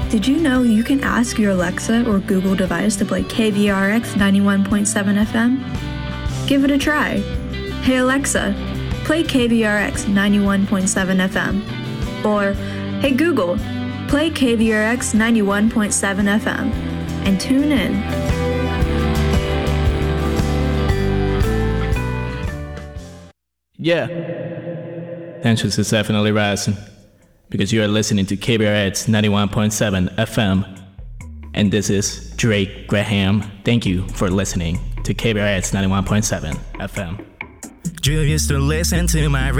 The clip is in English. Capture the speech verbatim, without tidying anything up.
Did you know you can ask your Alexa or Google device to play K V R X ninety-one point seven F M? Give it a try. Hey Alexa, play K V R X ninety-one point seven F M. Or, hey Google, play K V R X ninety-one point seven F M. And tune in. Yeah. Tensions is definitely rising because you are listening to K B R X ninety-one point seven F M. And this is Drake Graham. Thank you for listening to K B R X ninety-one point seven F M. Drew used to listen to my